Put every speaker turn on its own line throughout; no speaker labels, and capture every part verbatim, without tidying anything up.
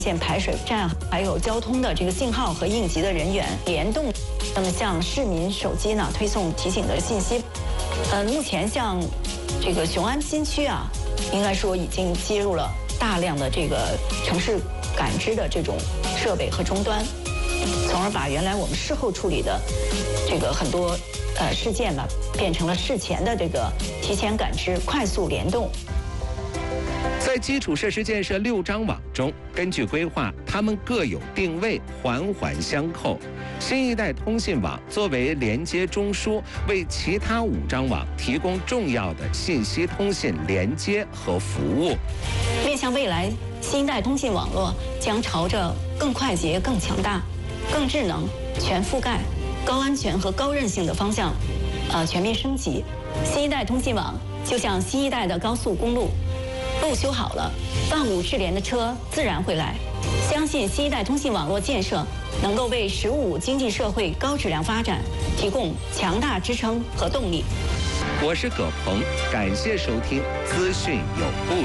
线排水站还有交通的这个信号和应急的人员联动，那么向市民手机呢推送提醒的信息。呃，目前像这个雄安新区啊，应该说已经接入了大量的这个城市感知的这种设备和终端，从而把原来我们事后处理的这个很多呃事件吧，变成了事前的这个提前感知、快速联动。
在基础设施建设六张网中，根据规划，它们各有定位，环环相扣。新一代通信网作为连接中枢，为其他五张网提供重要的信息通信连接和服务。
面向未来，新一代通信网络将朝着更快捷、更强大、更智能、全覆盖、高安全和高韧性的方向，呃，全面升级。新一代通信网就像新一代的高速公路。路修好了，万物智联的车自然会来。相信新一代通信网络建设能够为“十五”经济社会高质量发展提供强大支撑和动力。
我是葛鹏，感谢收听资讯有故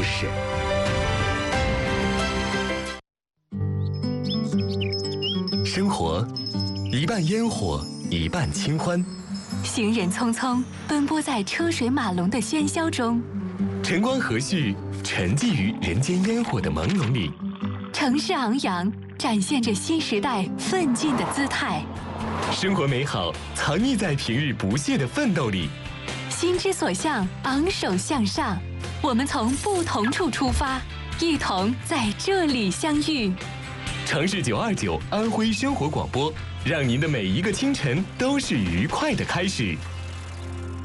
事。生活一半烟火，一半清欢。
行人匆匆奔波在车水马龙的喧嚣中，
晨光和煦，沉寂于人间烟火的朦胧里。
城市昂扬，展现着新时代奋进的姿态。
生活美好，藏匿在平日不懈的奋斗里。
心之所向，昂首向上。我们从不同处出发，一同在这里相遇。
城市九二九安徽生活广播，让您的每一个清晨都是愉快的开始。